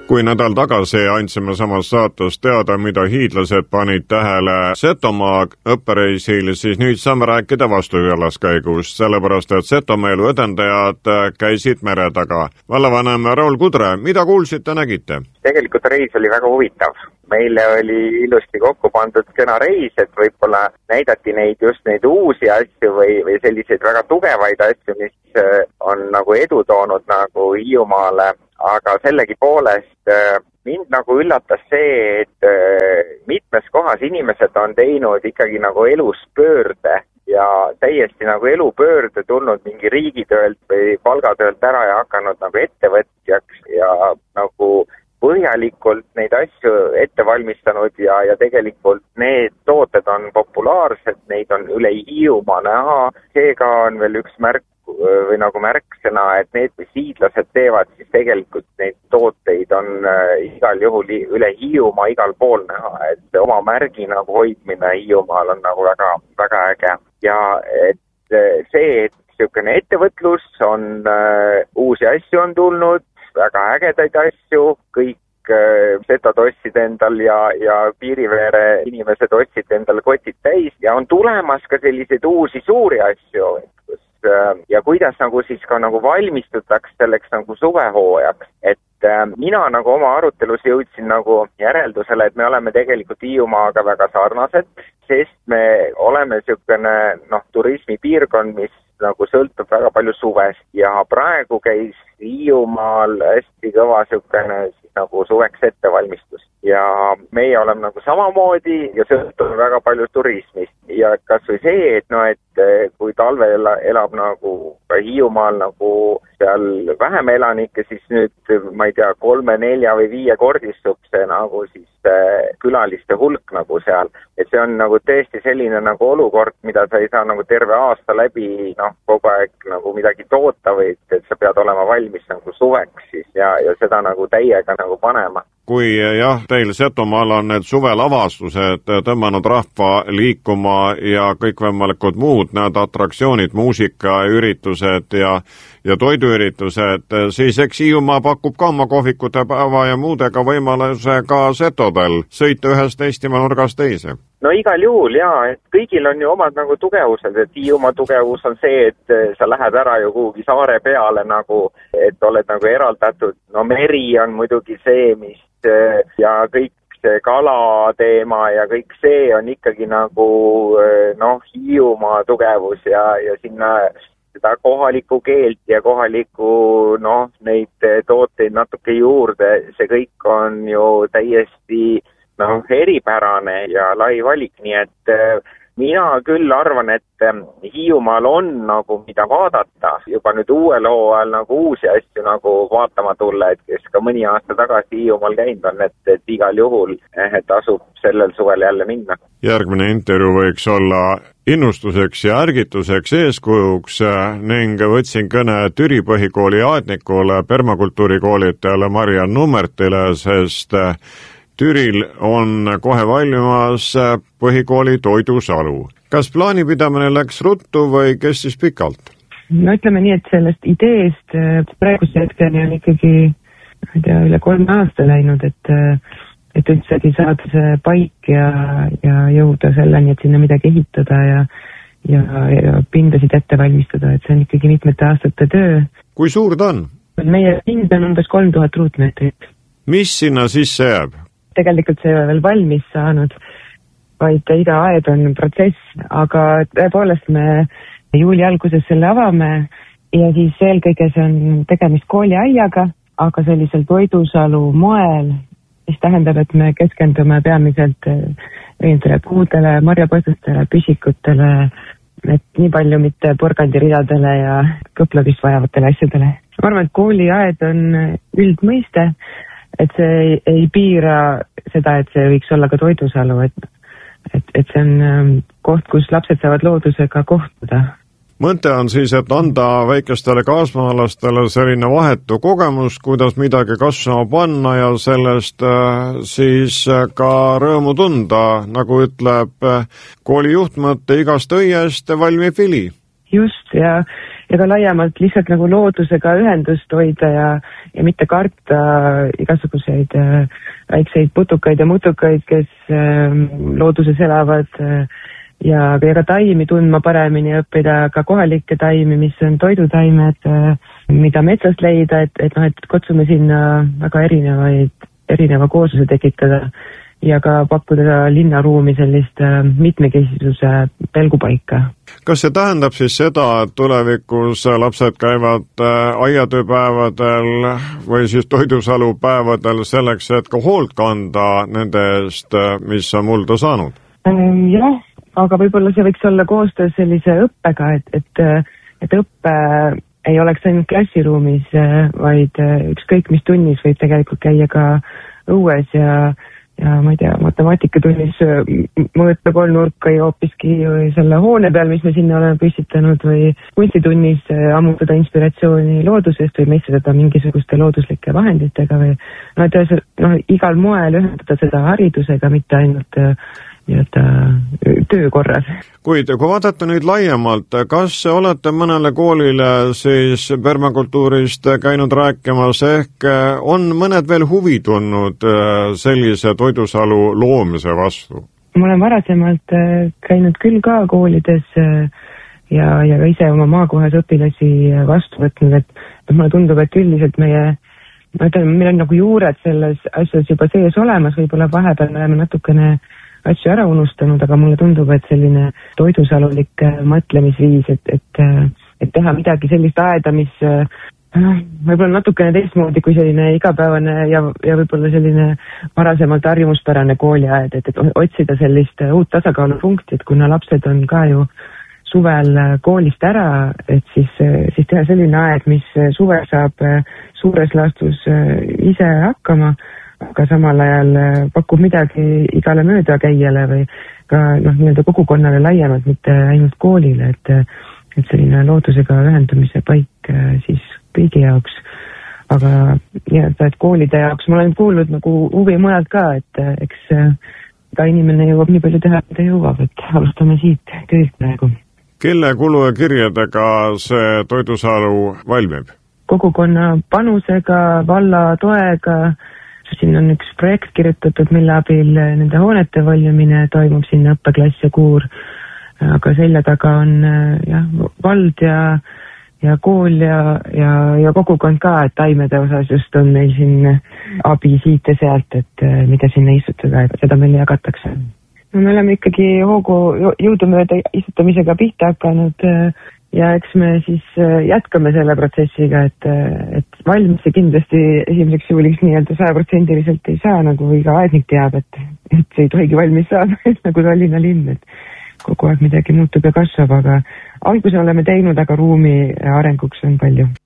Kui nädal tagasi andsime samas saates teada, mida hiidlased panid tähele Setomaa õppereisil, siis nüüd saame rääkida vastujõelaskäigust, sellepärast et Setomaa elu edendajad käisid mere taga. Vallavanem Raul Kudre, mida kuulsite, nägite? Tegelikult reis oli väga huvitav. Meile oli ilusti kokku pandud kena reis, et võib-olla näidati just neid uusi asju või selliseid väga tugevaid asju, mis on nagu edu toonud nagu Hiiumaale. Aga sellegi poolest mind nagu üllatas see, et mitmes kohas inimesed on teinud ikkagi nagu elus pöörde ja täiesti nagu elupöörde tulnud mingi riigitöölt või palgatöölt ära ja hakanud nagu ettevõtjaks ja nagu põhjalikult neid asju ette valmistanud ja tegelikult need tooted on populaarsed, neid on üle Hiiumaa näha. Seega on veel üks märk või nagu märksõna, et need, mis hiidlased teevad, siis tegelikult neid tooteid on igal juhul üle Hiiumaa igal pool näha, et oma märgi nagu hoidmine Hiiumaal on nagu väga, väga äge. Ja et see, et niisugune ettevõtlus on, uusi asju on tulnud, väga ägedaid asju, kõik setad ostsid endal ja Piiriveere inimesed ostsid endal kotid täis ja on tulemas ka selliseid uusi suuri asju, ja kuidas nagu siis ka nagu valmistutaks selleks nagu suvehooajaks. Et mina nagu oma arutelus jõudsin nagu järeldusele, et me oleme tegelikult Hiiumaaga väga sarnased, sest me oleme niisugune turismipiirkond, mis nagu sõltub väga palju suvest ja praegu käis Hiiumaal hästi kõva niisugune nagu suveks ettevalmistus. Ja meie oleme nagu samamoodi ja sõltume väga palju turismist. Ja kas või see, et kui talvel elab nagu Hiiumaal nagu seal vähem elanikke, siis nüüd, ma ei tea, 3, 4 või 5 kordistub see nagu siis külaliste hulk nagu seal. Et see on nagu tõesti selline nagu olukord, mida sa ei saa nagu terve aasta läbi kogu aeg nagu midagi toota või et sa pead olema valmis nagu suveks siis ja seda nagu täiega nagu panema. Kui jah, teil Setomaal on need suvelavastused tõmmanud rahva liikuma ja kõikvõimalikud muud need atraktsioonid, muusikaüritused ja toiduüritused, siis eks Hiiumaa pakub ka oma kohvikute päeva ja muudega võimaluse ka setodel sõita ühest Eestimaa nurgast teise. No igal juhul jaa, et kõigil on ju omad nagu tugevused, et Hiiumaa tugevus on see, et sa lähed ära ju kuhugi saare peale nagu, et oled nagu eraldatud. No meri on muidugi see, mis ja kõik see kala teema ja kõik see on ikkagi nagu Hiiumaa tugevus ja sinna seda kohalikku keelt ja kohalikku neid tooteid natuke juurde, see kõik on ju täiesti eripärane ja lai valik, nii et mina küll arvan, et Hiiumaal on nagu mida vaadata, juba nüüd uuel hooajal nagu uusi asju nagu vaatama tulla, et kes ka mõni aasta tagasi Hiiumaal käinud on, et igal juhul tasub sellel suvel jälle minna. Järgmine intervjuu võiks olla innustuseks ja ärgituseks eeskujuks ning võtsin kõne Türi põhikooli aednikule, permakultuurikoolitajale Mariann Nummertile, sest Türil on kohe valmimas põhikooli toidusalu. Kas plaanipidamine läks ruttu või kestis pikalt? No ütleme nii, et sellest ideest praeguse hetkeni on ikkagi üle 3 aasta läinud, et üldsegi saada see paik ja jõuda selleni, et sinna midagi ehitada ja pindasid ette valmistada, et see on ikkagi mitmete aastate töö. Kui suur ta on? Meie pind on umbes 3000 ruutmeetrit. Mis sinna sisse jääb? Tegelikult see ei ole veel valmis saanud, vaid iga aed on protsess, aga tõepoolest me juuli alguses selle avame ja siis eelkõige see on tegemist kooliaiaga, aga sellisel toidusalu moel, mis tähendab, et me keskendume peamiselt erinevatele puudele, marjapõstustele, püsikutele, et nii palju mitte porgandiridadele ja kõpladist vajavatele asjadele. Ma arvan, et kooliaed on üldmõiste, et see ei piira seda, et see võiks olla ka toidusalu, et see on koht, kus lapsed saavad loodusega kohtuda. Mõte on siis, et anda väikestele kaasmaalastele selline vahetu kogemus, kuidas midagi kasvama panna ja sellest siis ka rõõmu tunda, nagu ütleb kooli juhtmõte, igast õiest valmib vili. Just, ja ja ka laiemalt lihtsalt nagu loodusega ühendust hoida ja mitte karta igasuguseid väikseid putukaid ja mutukaid, kes looduses elavad ja ka taimi tundma paremini õppida, ka kohalikke taimi, mis on toidutaimed, mida metsast leida, et kutsume sinna väga erineva koosluse tekitada ja ka pakkuda linnaruumi sellist mitmekesisuse pelgupaika. Kas see tähendab siis seda, et tulevikus lapsed käivad aiatööpäevadel või siis toidusalupäevadel selleks, et ka hoolt kanda nende eest, mis on mulda saanud? Jah, aga võib-olla see võiks olla koostöös sellise õppega, et õppe ei oleks ainult klassiruumis, vaid ükskõik mis tunnis võib tegelikult käia ka õues ja ma ei tea, matemaatikatunnis mõõta kolmnurka ja hoopiski selle hoone peal, mis me sinna oleme püstitanud või kunstitunnis ammutada inspiratsiooni loodusest või meisterdada mingisuguste looduslike vahenditega või igal moel ühendada seda haridusega, mitte ainult töö korras. Kuid kui vaadata nüüd laiemalt, kas olete mõnele koolile siis permakultuurist käinud rääkimas, ehk on mõned veel huvi tulnud sellise toidusalu loomise vastu? Ma olen varasemalt käinud küll ka koolides ja ka ise oma maakohas õpilasi vastu võtnud, et mulle tundub, et üldiselt meil on nagu juured selles asjas juba sees olemas, võib-olla vahepeal me oleme natukene asju ära unustanud, aga mulle tundub, et selline toidusalulik mõtlemisviis, et teha midagi sellist aeda, mis võib-olla natukene teistmoodi kui selline igapäevane ja võib-olla selline varasemalt harjumuspärane kooliaed, et otsida sellist uut tasakaalupunkti, et kuna lapsed on ka ju suvel koolist ära, et siis teha selline aed, mis suvel saab suures laastus ise hakkama, aga samal ajal pakub midagi igale möödakäijale või ka nii-öelda kogukonnale laiemalt, mitte ainult koolile, et selline loodusega ühendamise paik siis kõigi jaoks. Aga et koolide jaoks ma olen kuulnud nagu huvi mujalt ka, et eks ka inimene jõuab nii palju teha, mida jõuab, et alustame siit tööd praegu. Kelle kulu ja kirjadega see toidusalu valmib? Kogukonna panusega, valla toega. Siin on üks projekt kirjutatud, mille abil nende hoonete valjumine toimub sinna õppeklass ja kuur, aga selle taga on vald ja kool ja kogukond ka, et taimede osas just on meil siin abi siit ja sealt, et mida sinna istutada, et seda meile jagatakse. No, me oleme ikkagi jõudumööda istutamisega pihta hakanud ja eks me siis jätkame selle protsessiga, et valmis see kindlasti 1. juuliks nii-öelda 100% ei saa, nagu iga aednik teab, et see ei tohigi valmis saada, nagu Tallinna linn, et kogu aeg midagi muutub ja kasvab, aga alguse oleme teinud, aga ruumi arenguks on palju.